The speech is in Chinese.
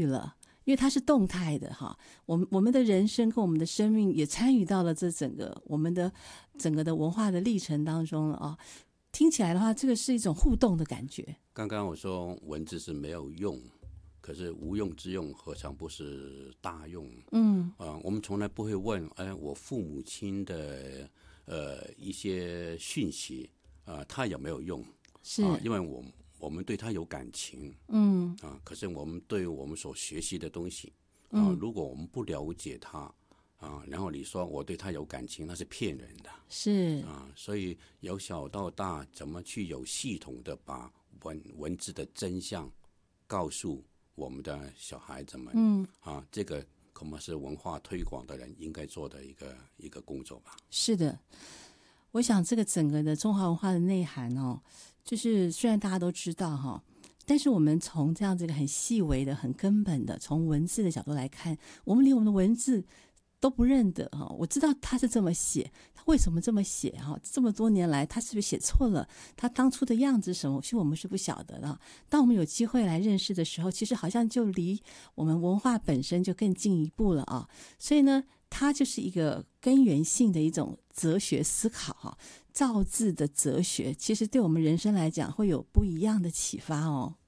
与了。因为它是动态的哈，我们的人生跟我们的生命也参与到了这我们的整个的文化的历程当中了啊。听起来的话，这个是一种互动的感觉。 刚刚我说文字是没有用，可是无用之用何尝不是大用？我们从来不会问，我父母亲的一些讯息他有没有用？ 是因为我们对他有感情，可是我们对我们所学习的东西，如果我们不了解他，然后你说我对他有感情，那是骗人的， 是所以由小到大，怎么去有系统的把文字的真相告诉我们的小孩子们，这个恐怕是文化推广的人应该做的一个工作吧。 是的，我想这个整个的中华文化的内涵哦。就是虽然大家都知道哈，但是我们从这样子一个很细微的、很根本的，从文字的角度来看，我们连我们的文字都不认得哈。我知道他是这么写，他为什么这么写哈？这么多年来，他是不是写错了？他当初的样子是什么？其实我们是不晓得的。当我们有机会来认识的时候，其实好像就离我们文化本身就更进一步了啊。所以呢，它就是一个根源性的一种哲学思考哈。造字的哲学其实对我们人生来讲会有不一样的启发哦。